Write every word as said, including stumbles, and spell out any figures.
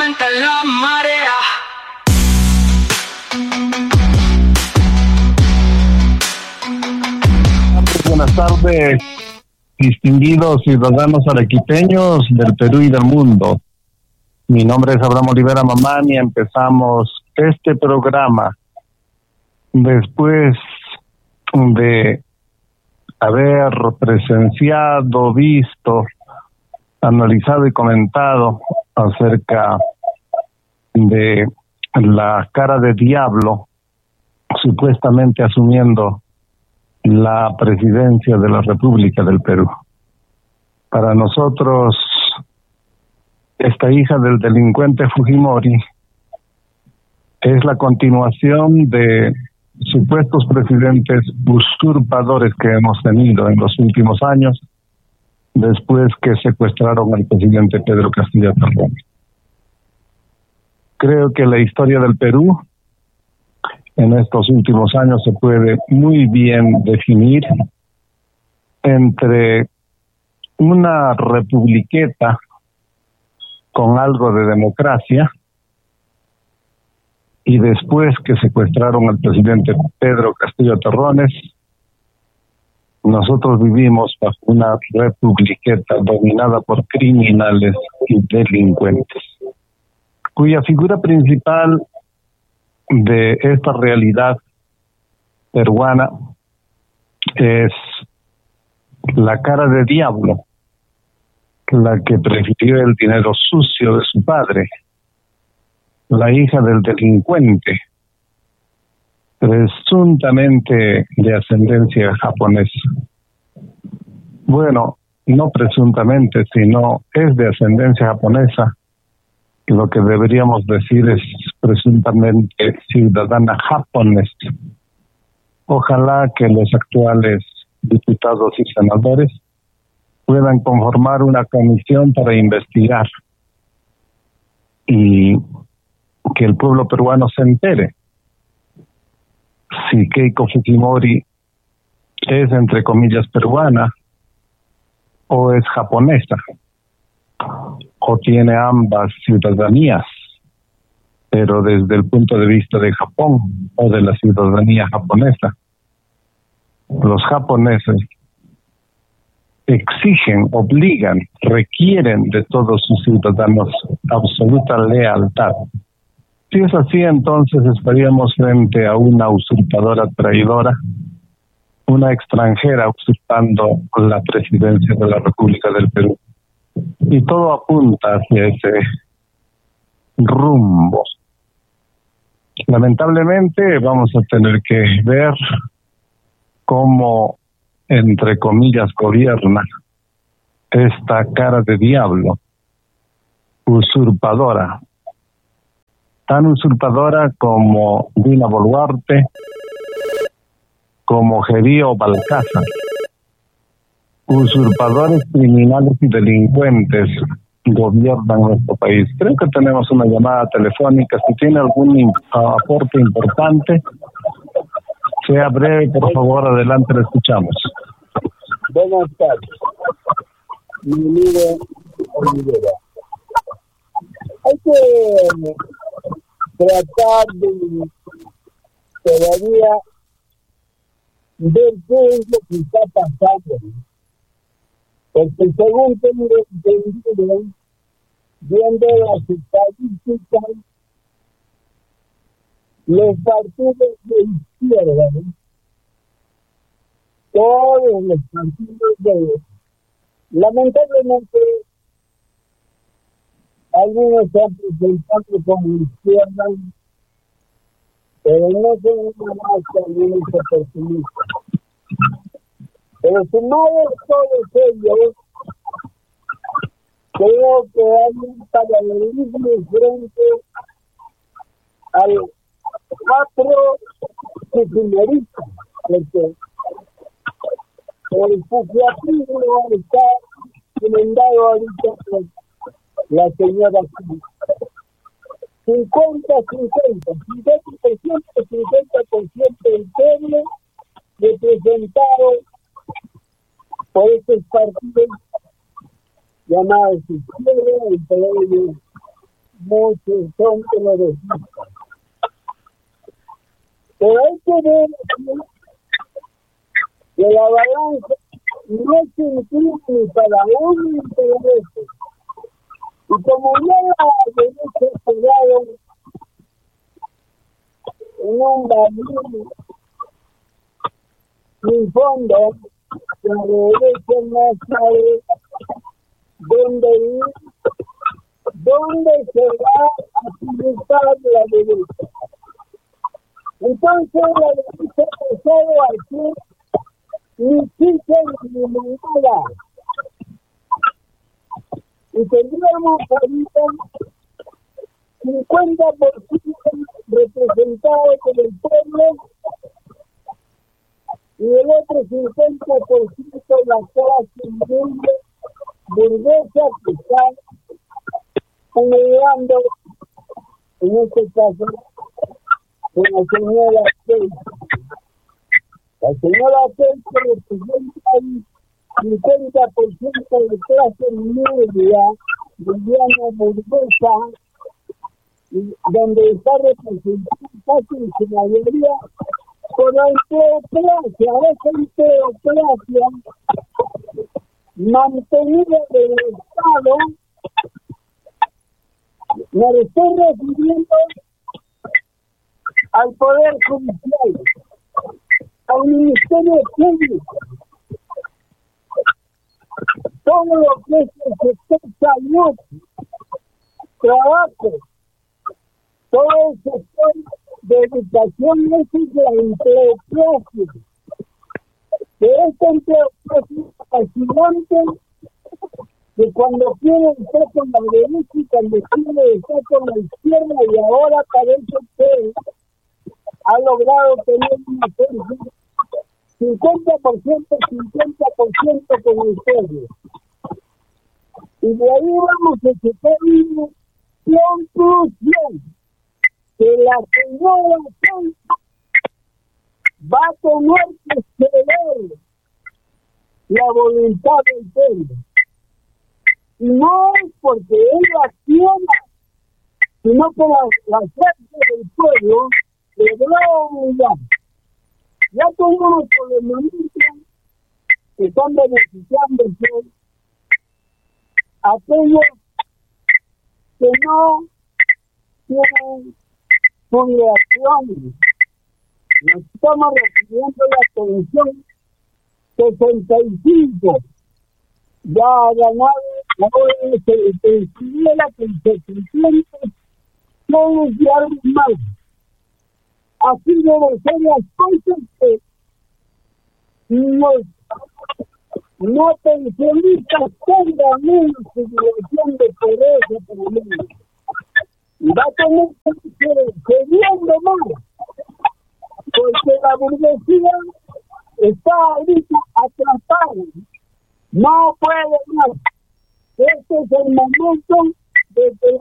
levanta la marea. Buenas tardes, distinguidos ciudadanos arequipeños del Perú y del mundo. Mi nombre es Abraham Olivera Mamani y empezamos este programa después de haber presenciado, visto, analizado y comentado acerca de la cara de diablo supuestamente asumiendo la presidencia de la República del Perú. Para nosotros, esta hija del delincuente Fujimori es la continuación de supuestos presidentes usurpadores que hemos tenido en los últimos años, después que secuestraron al presidente Pedro Castillo Terrones. Creo que la historia del Perú en estos últimos años se puede muy bien definir entre una republiqueta con algo de democracia y después que secuestraron al presidente Pedro Castillo Terrones, nosotros vivimos bajo una republiqueta dominada por criminales y delincuentes, cuya figura principal de esta realidad peruana es la cara de diablo, la que prefirió el dinero sucio de su padre, la hija del delincuente, presuntamente de ascendencia japonesa. Bueno, no presuntamente, sino es de ascendencia japonesa. Lo que deberíamos decir es presuntamente ciudadana japonesa. Ojalá que los actuales diputados y senadores puedan conformar una comisión para investigar y que el pueblo peruano se entere si Keiko Fujimori es, entre comillas, peruana o es japonesa, o tiene ambas ciudadanías, pero desde el punto de vista de Japón o de la ciudadanía japonesa. Los japoneses exigen, obligan, requieren de todos sus ciudadanos absoluta lealtad. Si es así, entonces estaríamos frente a una usurpadora traidora, una extranjera usurpando la presidencia de la República del Perú. Y todo apunta hacia ese rumbo. Lamentablemente vamos a tener que ver cómo, entre comillas, gobierna esta cara de diablo, usurpadora, tan usurpadora como Dina Boluarte, como Gerío Balcázar. Usurpadores, criminales y delincuentes gobiernan nuestro país. Creo que tenemos una llamada telefónica. Si tiene algún uh, aporte importante, sea breve, por favor, adelante, le escuchamos. Buenas tardes. Mi amigo Olivera. Hay que tratar de todavía ver qué es lo que está pasando. Porque según tengo entendido, viendo las estadísticas, los partidos de izquierda, ¿no? Todos los partidos de... Lamentablemente, algunos se han presentado como izquierda, pero no son una más también oportunistas. Pero sumados todos ellos, creo que hay un paralelismo frente al cuatro fujimorista, porque el fujiatismo está inundado ahorita por la señora cincuenta cincuenta, cincuenta por ciento, cincuenta por ciento del pueblo representado por estos partidos llamados izquierda, entre ellos muchos son progresistas. Pero hay que ver que la balanza no se incluye ni para uno ni para otro. Y como ya la derecha se quedaron en un barril sin fondo, la derecha no sabe dónde ir, dónde se va a utilizar la derecha. Entonces la derecha ha empezado a hacer ni chicha ni limonada. Y tendríamos ahorita cincuenta por ciento representado por el pueblo y el otro cincuenta por ciento la clase humilde burguesa que está congregando, en este caso, con la señora Keiko. La señora Keiko representa el cincuenta por ciento de clase media, mediana, burguesa, donde está representada casi en su mayoría por la empleocracia. Esa empleocracia mantenida del Estado, me estoy refiriendo al Poder Judicial, al Ministerio Público, todo lo que es el sector salud, trabajo, todo el sector de educación, esa es la empleocracia. De esta empleocracia fascinante, que cuando quiere estar con la derecha y cuando quiere estar con la izquierda, y ahora parece que ha logrado tener una fuerza cincuenta por ciento, cincuenta por ciento con ustedes. Y de ahí vamos a sacar una conclusión, que la señora Keiko va a tener que ceder la voluntad del pueblo. Y no es porque ella quiera, sino que la, la gente del pueblo le va a obligar. Ya tenemos por el momento que están beneficiándose aquellos que no tienen jubilación. Nos estamos recibiendo la pensión sesenta y cinco. Ya ha ganado, ahora se inscribió la pensión setecientos, todos y algo más. Así deben ser las cosas que los no pensionistas tengan una situación de pobreza por lo menos. Y va a tener que seguir cediendo más, porque la burguesía está ahorita atrapada, no puede más. Este es el momento de que